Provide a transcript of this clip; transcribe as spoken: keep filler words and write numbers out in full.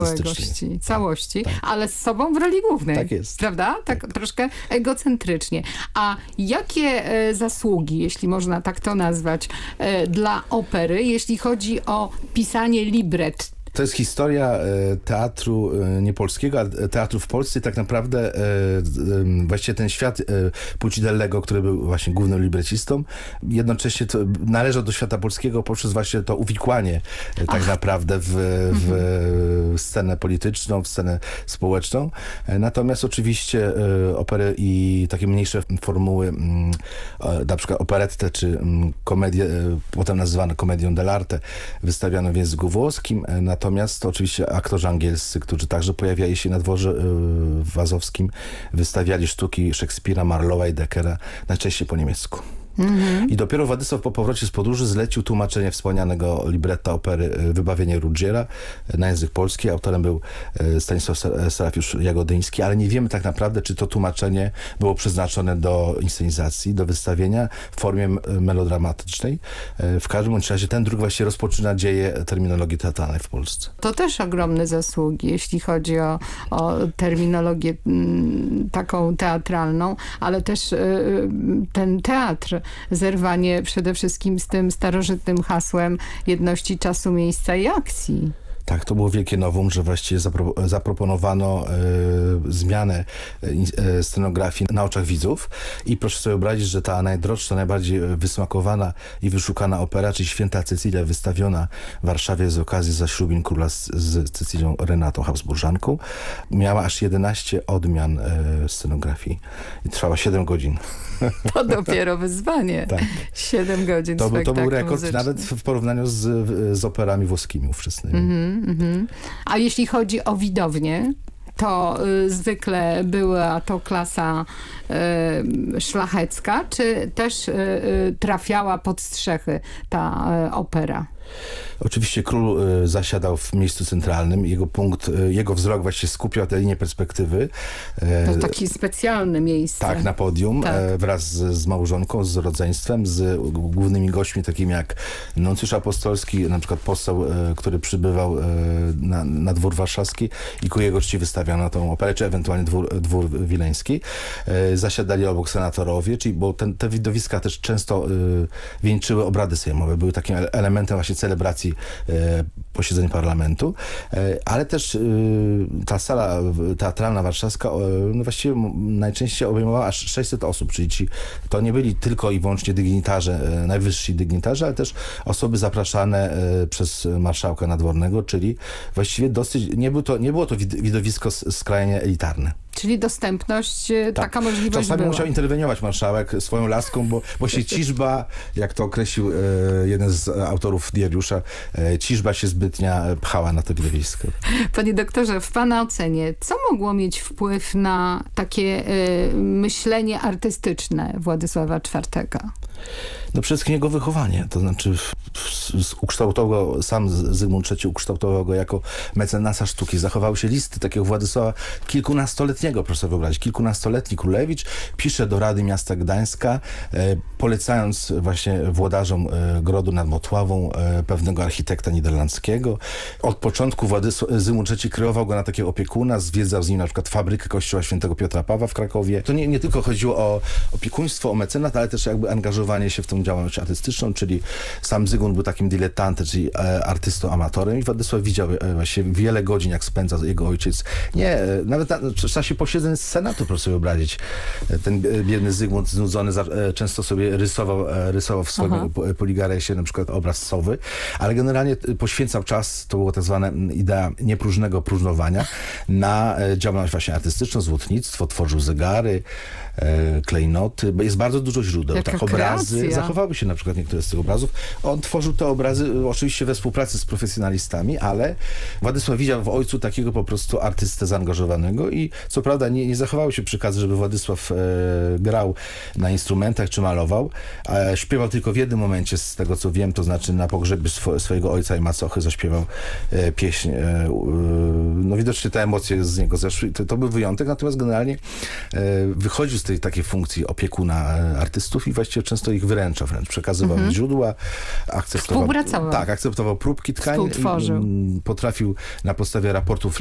Całości, całości, tak. Ale z sobą w roli głównej. Tak jest. Prawda? Tak, tak troszkę egocentrycznie. A jakie e, zasługi, jeśli można tak to nazwać, e, dla opery, jeśli chodzi o pisanie libret? To jest historia teatru niepolskiego, a teatru w Polsce i tak naprawdę właściwie ten świat Puccidellego, który był właśnie głównym librecistą, jednocześnie to należał do świata polskiego poprzez właśnie to uwikłanie tak Ach. naprawdę w, w mhm. scenę polityczną, w scenę społeczną. Natomiast oczywiście opery i takie mniejsze formuły, na przykład operettę czy komedię, potem nazywane komedią dell'arte, wystawiano w języku włoskim. Natomiast oczywiście aktorzy angielscy, którzy także pojawiali się na dworze wazowskim, wystawiali sztuki Szekspira, Marlowa i Deckera, najczęściej po niemiecku. Mm-hmm. I dopiero Władysław po powrocie z podróży zlecił tłumaczenie wspomnianego libretta opery Wybawienie Ruggiera na język polski. Autorem był Stanisław Serafiusz Jagodyński, ale nie wiemy tak naprawdę, czy to tłumaczenie było przeznaczone do inscenizacji, do wystawienia w formie melodramatycznej. W każdym bądź razie ten druk właśnie rozpoczyna dzieje terminologii teatralnej w Polsce. To też ogromne zasługi, jeśli chodzi o, o terminologię m, taką teatralną, ale też y, ten teatr, zerwanie przede wszystkim z tym starożytnym hasłem jedności czasu, miejsca i akcji. Tak, to było wielkie nowum, że właściwie zapro, zaproponowano y, zmianę y, scenografii na oczach widzów i proszę sobie wyobrazić, że ta najdroższa, najbardziej wysmakowana i wyszukana opera, czyli Święta Cecylia, wystawiona w Warszawie z okazji zaślubin króla z, z Cecylią Renatą Habsburżanką, miała aż jedenaście odmian y, scenografii i trwała siedem godzin. To dopiero wyzwanie. Tak. siedem godzin to, spektakl to był rekord muzyczny. Nawet w porównaniu z, z operami włoskimi ówczesnymi. Mm-hmm, mm-hmm. A jeśli chodzi o widownię, to y, zwykle była to klasa y, szlachecka, czy też y, y, trafiała pod strzechy ta y, opera? Oczywiście król y, zasiadał w miejscu centralnym. Jego punkt, y, jego wzrok właśnie skupiał tę linię perspektywy. To takie specjalne miejsce. Tak, na podium, tak. E, wraz z, z małżonką, z rodzeństwem, z głównymi gośćmi, takimi jak nuncjusz apostolski, na przykład poseł, e, który przybywał e, na, na dwór warszawski i ku jego czci wystawiano tą operę, czy ewentualnie dwór, dwór wileński. E, zasiadali obok senatorowie, czyli bo ten, te widowiska też często e, wieńczyły obrady sejmowe. Były takim elementem właśnie celebracji e, posiedzeń parlamentu, e, ale też e, ta sala teatralna warszawska e, no właściwie najczęściej obejmowała aż sześćset osób, czyli ci, to nie byli tylko i wyłącznie dygnitarze, e, najwyżsi dygnitarze, ale też osoby zapraszane e, przez marszałka nadwornego, czyli właściwie dosyć, nie, był to, nie było to widowisko skrajnie elitarne. Czyli dostępność, tak. Taka możliwość Czasami była. musiał interweniować marszałek swoją laską, bo, bo się ciżba, jak to określił e, jeden z autorów diariusza, e, ciżba się zbytnia pchała na to widowisko. Panie doktorze, w pana ocenie, co mogło mieć wpływ na takie e, myślenie artystyczne Władysława czwartego? No przede wszystkim jego wychowanie, to znaczy ukształtował go, sam Zygmunt trzeci ukształtował go jako mecenasa sztuki. Zachowały się listy takiego Władysława kilkunastoletniego, proszę sobie wyobrazić, kilkunastoletni królewicz pisze do Rady Miasta Gdańska, e, polecając właśnie włodarzom e, Grodu nad Motławą e, pewnego architekta niderlandzkiego. Od początku Władysław Zygmunt trzeci kreował go na takiego opiekuna, zwiedzał z nim na przykład fabrykę kościoła świętego Piotra Pawła w Krakowie. To nie, nie tylko chodziło o opiekuństwo, o mecenat, ale też jakby angażowanie się w tą działalność artystyczną, czyli sam Zygmunt był takim dyletantem, czyli e, artystą, amatorem i Władysław widział e, właśnie wiele godzin, jak spędza jego ojciec. Nie, e, nawet na, w czasie posiedzeń z Senatu, proszę sobie wyobrazić. E, ten biedny Zygmunt znudzony za, e, często sobie rysował, e, rysował w swoim po, poligaresie na przykład obraz sowy, ale generalnie poświęcał czas, to była tak zwana idea niepróżnego próżnowania, na e, działalność właśnie artystyczną, złotnictwo, tworzył zegary, e, klejnoty, bo jest bardzo dużo źródeł. Jaka tak, obrazy, kreacja. zachowały się na przykład niektóre z tych obrazów. On tworzył te obrazy oczywiście we współpracy z profesjonalistami, ale Władysław widział w ojcu takiego po prostu artystę zaangażowanego i co prawda nie, nie zachowały się przykazy, żeby Władysław e, grał na instrumentach czy malował, a śpiewał tylko w jednym momencie, z tego co wiem, to znaczy na pogrzebie swo, swojego ojca i macochy zaśpiewał e, pieśń, e, no widocznie te emocje z niego zeszły. To, to był wyjątek, natomiast generalnie e, wychodził z tej takiej funkcji opiekuna e, artystów i właściwie często ich wyręczał, wręcz przekazywał mhm. źródła, akceptował, Współpracował. tak, akceptował próbki tkanin i m, potrafił na podstawie raportów